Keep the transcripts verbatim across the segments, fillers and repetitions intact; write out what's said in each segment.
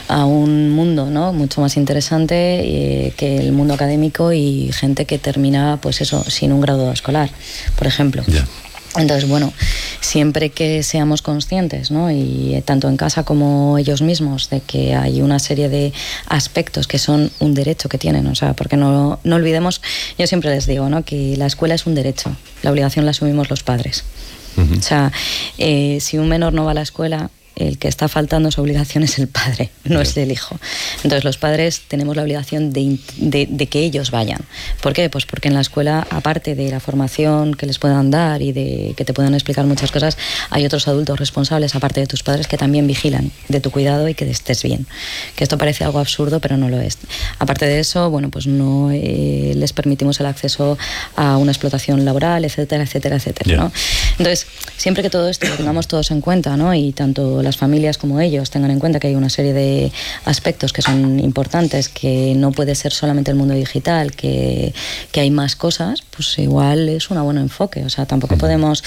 a un mundo, ¿no?, mucho más interesante eh, que el mundo académico, y gente que termina, pues eso, sin un grado escolar, por ejemplo. Yeah. Entonces, bueno, siempre que seamos conscientes, ¿no?, y tanto en casa como ellos mismos, de que hay una serie de aspectos que son un derecho que tienen, o sea, porque no, no olvidemos, yo siempre les digo, ¿no?, que la escuela es un derecho, la obligación la asumimos los padres. Uh-huh. O sea, eh, si un menor no va a la escuela, el que está faltando su obligación es el padre, no es el hijo. Entonces los padres tenemos la obligación de, de, de que ellos vayan. ¿Por qué? Pues porque en la escuela, aparte de la formación que les puedan dar y de que te puedan explicar muchas cosas, hay otros adultos responsables, aparte de tus padres, que también vigilan de tu cuidado y que estés bien. Que esto parece algo absurdo, pero no lo es. Aparte de eso, bueno, pues no eh, les permitimos el acceso a una explotación laboral, etcétera, etcétera, etcétera, yeah. ¿no? Entonces, siempre que todo esto lo tengamos todos en cuenta, ¿no?, y tanto las familias como ellos tengan en cuenta que hay una serie de aspectos que son importantes, que no puede ser solamente el mundo digital, que, que hay más cosas, pues igual es un buen enfoque. O sea, tampoco uh-huh. podemos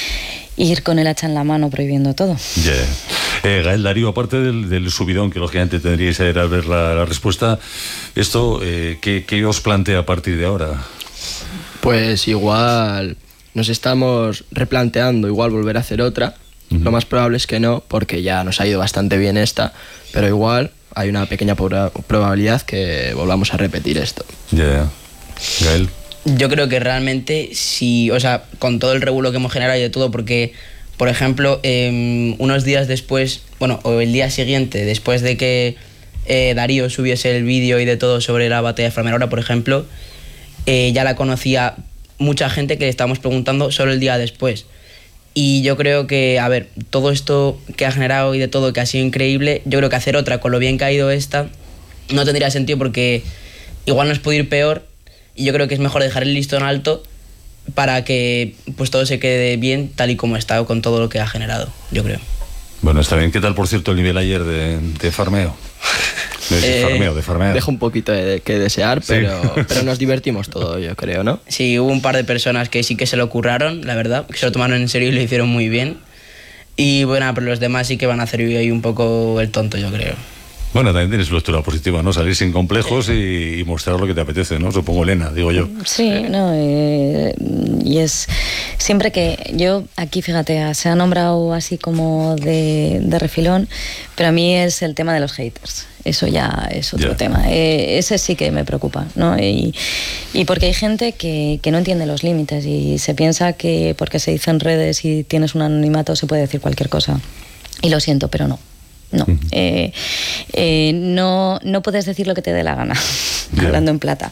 ir con el hacha en la mano prohibiendo todo. Yeah. Eh, Gael, Darío, aparte del, del subidón que lógicamente tendríais al ver la, la respuesta, esto, eh, ¿qué, ¿qué os plantea a partir de ahora? Pues igual nos estamos replanteando igual volver a hacer otra. Uh-huh. Lo más probable es que no, porque ya nos ha ido bastante bien esta, pero igual hay una pequeña proba- probabilidad que volvamos a repetir esto. Ya, yeah. Gael. Yo creo que realmente, si, o sea, con todo el revuelo que hemos generado y de todo, porque, por ejemplo, eh, unos días después, bueno, o el día siguiente, después de que eh, Darío subiese el vídeo y de todo sobre la batalla de Fermerora, por ejemplo, eh, ya la conocía mucha gente que le estábamos preguntando solo el día después. Y yo creo que, a ver, todo esto que ha generado y de todo, que ha sido increíble, yo creo que hacer otra con lo bien que ha ido esta no tendría sentido, porque igual nos puede ir peor, y yo creo que es mejor dejar el listón alto para que pues todo se quede bien tal y como está, con todo lo que ha generado, yo creo. Bueno, está bien. ¿Qué tal, por cierto, el nivel ayer de, de farmeo? De eh, farmeo, de farmeo. Deja un poquito de que desear, sí. pero, pero nos divertimos todo, yo creo, ¿no? Sí, hubo un par de personas que sí que se lo curraron, la verdad, que se lo tomaron en serio y lo hicieron muy bien. Y bueno, pero los demás sí que van a hacer ahí un poco el tonto, yo creo. Bueno, también tienes su lectura positiva, ¿no? Salir sin complejos y, y mostrar lo que te apetece, ¿no? Supongo, Elena, digo yo. Sí, no, eh, y es siempre que yo aquí, fíjate, se ha nombrado así como de, de refilón, pero a mí es el tema de los haters. Eso ya es otro yeah. tema. Eh, ese sí que me preocupa, ¿no? Y, y porque hay gente que, que no entiende los límites y se piensa que porque se dice en redes y tienes un anonimato se puede decir cualquier cosa. Y lo siento, pero no. No, uh-huh. eh, eh, no, no puedes decir lo que te dé la gana, yeah. hablando en plata.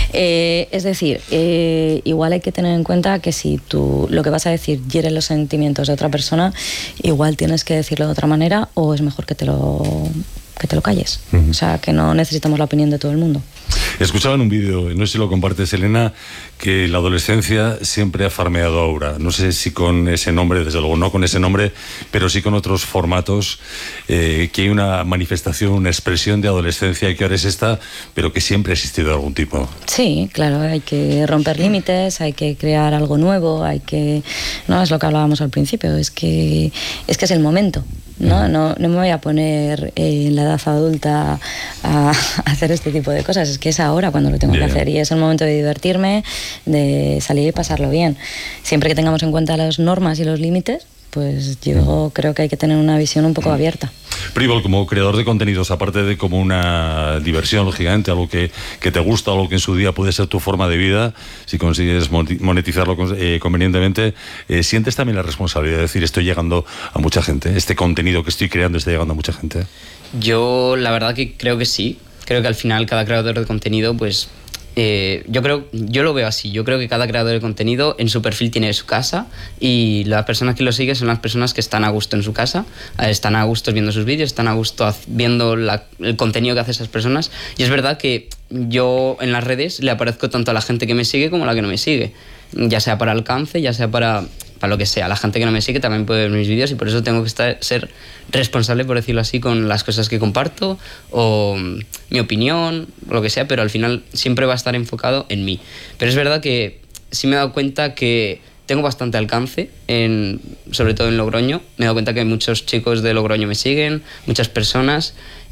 Eh, es decir, eh, igual hay que tener en cuenta que si tú lo que vas a decir hiere los sentimientos de otra persona, igual tienes que decirlo de otra manera, o es mejor que te lo, que te lo calles. Uh-huh. O sea, que no necesitamos la opinión de todo el mundo. Escuchaba en un vídeo, no sé si lo compartes, Elena, que la adolescencia siempre ha farmeado a Aura. No sé si con ese nombre, desde luego no con ese nombre, pero sí con otros formatos, eh, que hay una manifestación, una expresión de adolescencia y que ahora es esta, pero que siempre ha existido de algún tipo. Sí, claro, hay que romper límites, hay que crear algo nuevo, hay que... No, es lo que hablábamos al principio, es que es, que es el momento. No, no, no me voy a poner eh, en la edad adulta a, a hacer este tipo de cosas. Es que es ahora cuando lo tengo yeah. que hacer, y es el momento de divertirme, de salir y pasarlo bien. Siempre que tengamos en cuenta las normas y los límites, pues yo creo que hay que tener una visión un poco abierta. Privol, como creador de contenidos, aparte de como una diversión, lógicamente, algo que, que te gusta, algo que en su día puede ser tu forma de vida, si consigues monetizarlo eh, convenientemente, eh, ¿sientes también la responsabilidad de decir, estoy llegando a mucha gente, este contenido que estoy creando está llegando a mucha gente? Yo la verdad que creo que sí. Creo que al final cada creador de contenido, pues Eh, yo creo, yo lo veo así. Yo creo que cada creador de contenido en su perfil tiene su casa, y las personas que lo siguen son las personas que están a gusto en su casa, están a gusto viendo sus vídeos, están a gusto viendo la, el contenido que hacen esas personas. Y es verdad que yo en las redes le aparezco tanto a la gente que me sigue como a la que no me sigue, ya sea para alcance, ya sea para, para lo que sea. La gente que no me sigue también puede ver mis vídeos, y por eso tengo que estar, ser responsable, por decirlo así, con las cosas que comparto o mi opinión, lo que sea, pero al final siempre va a estar enfocado en mí. Pero es verdad que sí me he dado cuenta que tengo bastante alcance, en, sobre todo en Logroño. Me he dado cuenta que muchos chicos de Logroño me siguen, muchas personas,